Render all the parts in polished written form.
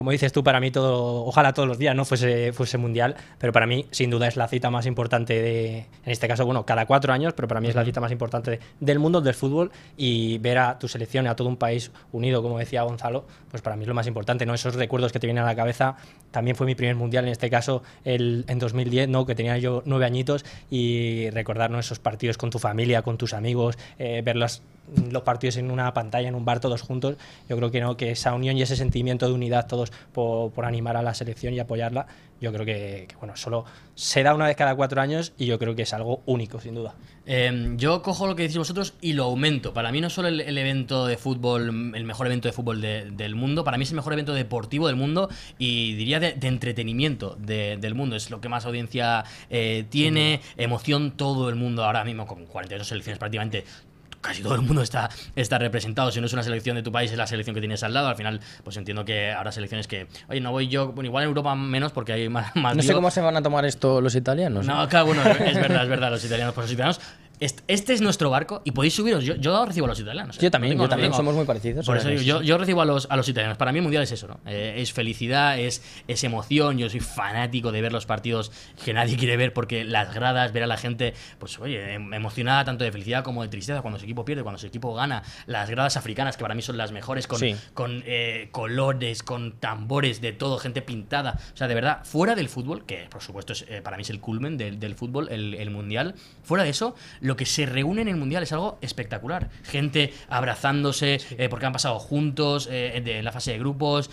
Como dices tú, para mí todo, ojalá todos los días no fuese mundial, pero para mí sin duda es la cita más importante en este caso, bueno, cada 4 años, pero para mí es la cita más importante del mundo del fútbol, y ver a tu selección y a todo un país unido, como decía Gonzalo, pues para mí es lo más importante, ¿no? Esos recuerdos que te vienen a la cabeza. También fue mi primer mundial, en este caso en 2010, ¿no? Que tenía yo 9 añitos, y recordar, ¿no?, esos partidos con tu familia, con tus amigos, ver los partidos en una pantalla, en un bar, todos juntos. Yo creo que no, que esa unión y ese sentimiento de unidad todos por animar a la selección y apoyarla, yo creo que bueno, solo se da una vez cada 4 años, y yo creo que es algo único, sin duda. Yo cojo lo que decís vosotros y lo aumento. Para mí no es solo el evento de fútbol, el mejor evento de fútbol del mundo, para mí es el mejor evento deportivo del mundo, y diría de entretenimiento del mundo. Es lo que más audiencia tiene, emoción, todo el mundo ahora mismo, con 42 selecciones prácticamente. Casi todo el mundo está representado. Si no es una selección de tu país, es la selección que tienes al lado. Al final, pues entiendo que habrá selecciones que, oye, no voy yo, bueno, igual en Europa menos porque hay más no sé cómo se van a tomar esto los italianos. No, claro, bueno, es verdad, los italianos, pues los italianos. Este es nuestro barco y podéis subiros. Yo recibo a los italianos. Yo también, somos muy parecidos. Por eso yo recibo a los italianos. Para mí el mundial es eso, ¿no? Es felicidad, es emoción. Yo soy fanático de ver los partidos que nadie quiere ver, porque las gradas, ver a la gente, pues oye, emocionada tanto de felicidad como de tristeza cuando su equipo pierde, cuando su equipo gana. Las gradas africanas, que para mí son las mejores, con colores, con tambores, de todo, gente pintada. O sea, de verdad, fuera del fútbol, que por supuesto para mí es el culmen del fútbol, el mundial, fuera de eso, lo que se reúne en el mundial es algo espectacular. Gente abrazándose porque han pasado juntos de la fase de grupos,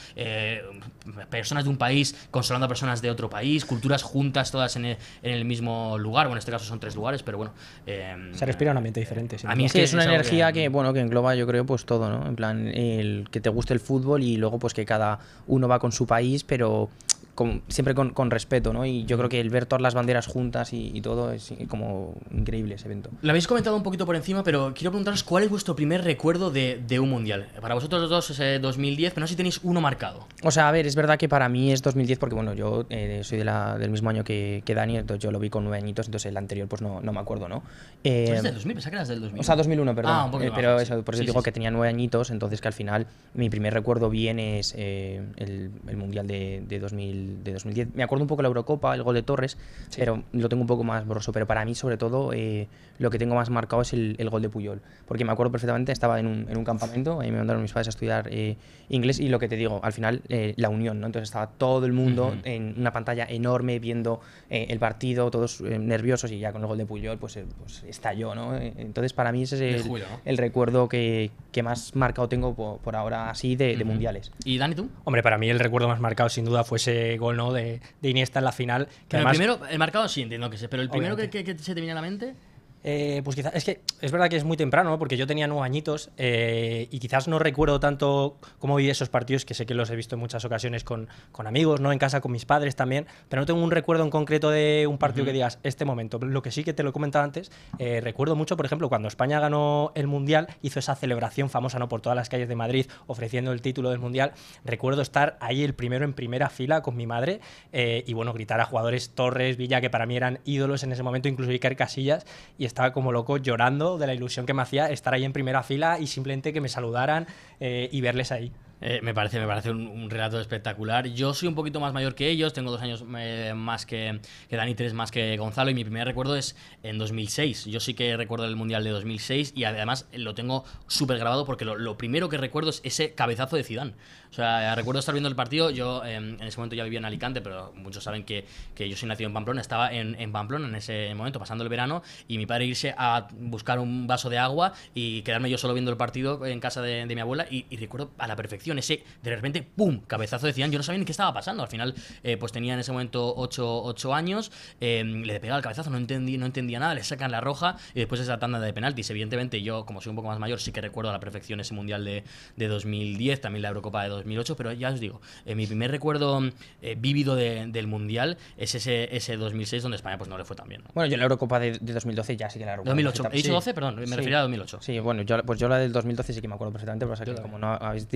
personas de un país consolando a personas de otro país, culturas juntas todas en el mismo lugar. Bueno, en este caso son 3 lugares, pero bueno. Se respira un ambiente diferente. A mí es una energía que engloba, yo creo, pues todo, ¿no? En plan, el que te guste el fútbol, y luego pues que cada uno va con su país, pero siempre con respeto, ¿no? Y yo creo que el ver todas las banderas juntas y todo es como increíble ese evento. Lo habéis comentado un poquito por encima, pero quiero preguntaros cuál es vuestro primer recuerdo de un mundial. Para vosotros los dos es 2010, pero no sé si tenéis uno marcado. O sea, a ver, es verdad que para mí es 2010 porque, bueno, yo soy del mismo año que Dani, entonces yo lo vi con 9 añitos, entonces el anterior pues no me acuerdo, ¿no? ¿Es del 2000? Pensaba que eras del 2000. O sea, 2001, perdón. Un poquito pero más, eso, por eso digo que tenía 9 añitos, entonces que al final mi primer recuerdo bien es el mundial de 2010. Me acuerdo un poco de la Eurocopa, el gol de Torres, pero lo tengo un poco más borroso. Pero para mí, sobre todo, lo que tengo más marcado es el gol de Puyol. Porque me acuerdo perfectamente, estaba en un campamento, ahí me mandaron mis padres a estudiar inglés, y lo que te digo, al final, la unión, ¿no? Entonces estaba todo el mundo en una pantalla enorme viendo el partido, todos nerviosos, y ya con el gol de Puyol, pues estalló, ¿no? Entonces, para mí ese es el recuerdo que más marcado tengo por ahora, así, de mundiales. ¿Y Dani, tú? Hombre, para mí el recuerdo más marcado, sin duda, fue ese gol, ¿no?, de Iniesta en la final. Que pero además, el primero, el marcado sí, entiendo que sé, pero el primero que se te viene a la mente... Pues quizás, es que es verdad que es muy temprano, ¿no? Porque yo tenía 9 añitos, y quizás no recuerdo tanto cómo viví esos partidos, que sé que los he visto en muchas ocasiones con amigos, ¿no? En casa con mis padres también, pero no tengo un recuerdo en concreto de un partido que digas este momento. Lo que sí, que te lo he comentado antes, recuerdo mucho, por ejemplo, cuando España ganó el Mundial, hizo esa celebración famosa, ¿no?, por todas las calles de Madrid ofreciendo el título del Mundial. Recuerdo estar ahí el primero en primera fila con mi madre, y bueno, gritar a jugadores Torres, Villa, que para mí eran ídolos en ese momento, incluso Iker Casillas, y estaba como loco llorando de la ilusión que me hacía estar ahí en primera fila y simplemente que me saludaran y verles ahí. Me parece un relato espectacular. Yo soy un poquito más mayor que ellos, tengo 2 años más que Dani, 3 más que Gonzalo, y mi primer recuerdo es en 2006. Yo sí que recuerdo el Mundial de 2006, y además lo tengo súper grabado porque lo primero que recuerdo es ese cabezazo de Zidane. O sea, recuerdo estar viendo el partido. Yo en ese momento ya vivía en Alicante, pero muchos saben que yo soy nacido en Pamplona. Estaba en Pamplona en ese momento, pasando el verano, y mi padre irse a buscar un vaso de agua y quedarme yo solo viendo el partido en casa de mi abuela, y recuerdo a la perfección ese, de repente, ¡pum!, cabezazo de Zidane. Yo no sabía ni qué estaba pasando. Al final, pues tenía en ese momento 8 años, le pegaba el cabezazo, no entendía nada, le sacan la roja, y después esa tanda de penaltis. Evidentemente, yo, como soy un poco más mayor, sí que recuerdo a la perfección ese Mundial de 2010, también la Eurocopa de 2008, pero ya os digo, mi primer recuerdo vívido del Mundial es ese 2006, donde España pues no le fue tan bien, ¿no? Bueno, yo la Eurocopa de 2012 ya sí que la recuerdo. 2008, he dicho 12, perdón, me refería a 2008. Sí, bueno, yo la del 2012 sí que me acuerdo perfectamente, pero que como no habéis dicho Mundial,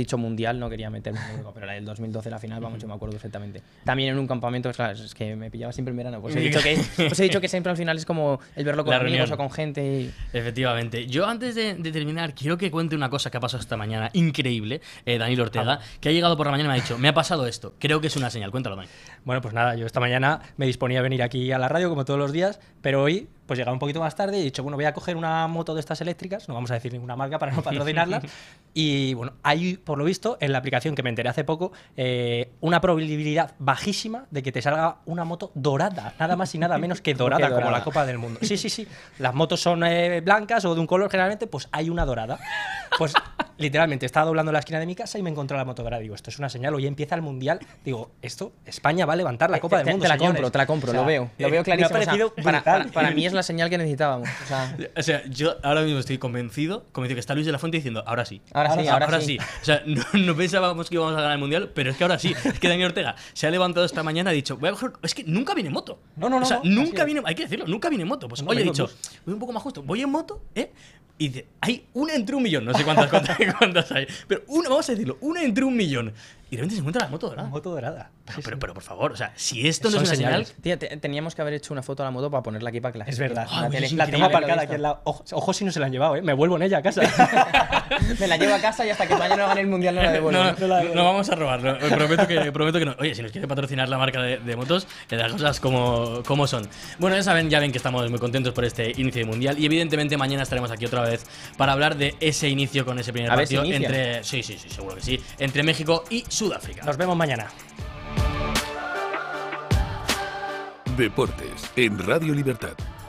mundial no quería meterme en Europa, pero la del 2012, la final, vamos, yo me acuerdo perfectamente. También en un campamento, claro, es que me pillaba siempre en verano. Pues he dicho que siempre al final es como el verlo con La amigos reunión. o con gente. Efectivamente. Yo antes de terminar, quiero que cuente una cosa que ha pasado esta mañana, increíble, Daniel Ortega, que ha llegado por la mañana y me ha dicho, me ha pasado esto, creo que es una señal. Cuéntalo, Dani. Bueno, pues nada, yo esta mañana me disponía a venir aquí a la radio como todos los días, pero hoy pues llegaba un poquito más tarde y he dicho, bueno, voy a coger una moto de estas eléctricas, no vamos a decir ninguna marca para no patrocinarlas, y bueno, hay, por lo visto, en la aplicación que me enteré hace poco, una probabilidad bajísima de que te salga una moto dorada, nada más y nada menos que dorada, como la Copa del Mundo. Sí, sí, sí, las motos son blancas o de un color generalmente, pues hay una dorada. Pues literalmente estaba doblando la esquina de mi casa y me encontré la moto dorada. Digo, esto es una señal, hoy empieza el Mundial. Digo, esto, España va a levantar la Copa del Mundo, Te la señores. compro, O sea, lo veo me ha clarísimo. parecido O sea, brutal. para mí es la señal que necesitábamos. O sea, yo ahora mismo estoy convencido que está Luis de la Fuente diciendo, ahora sí. Ahora sí. O sea, no pensábamos que íbamos a ganar el Mundial, pero es que ahora sí. Es que Daniel Ortega se ha levantado esta mañana y ha dicho, voy a coger... Es que nunca viene en moto. No, O sea, no, nunca así viene... Hay que decirlo, nunca viene en moto. Pues No, hoy he vengo en dicho, voy un poco más justo, voy en moto, y dice, hay una entre 1.000.000, no sé cuántas hay, pero vamos a decirlo, una entre 1.000.000. Y de repente se encuentra la moto dorada. Moto dorada. Pero por favor, o sea, si esto no Son es una señal... señales. Tío, teníamos que haber hecho una foto a la moto para ponerla aquí para que la Es gente- verdad. la tele- La tengo increíble, aparcada lo he aquí al visto. lado. Ojo si no se la han llevado, ¿eh? Me vuelvo en ella a casa. Me la llevo a casa y hasta que España no gane el mundial no la devuelvo. No vamos a robarlo. Prometo que no. Oye, si nos quiere patrocinar la marca de motos, que las cosas como son. Bueno, ya ven que estamos muy contentos por este inicio de mundial. Y evidentemente mañana estaremos aquí otra vez para hablar de ese inicio con ese primer A ver si partido inicia. entre. Sí, seguro que sí. Entre México y Sudáfrica. Nos vemos mañana. Deportes en Radio Libertad.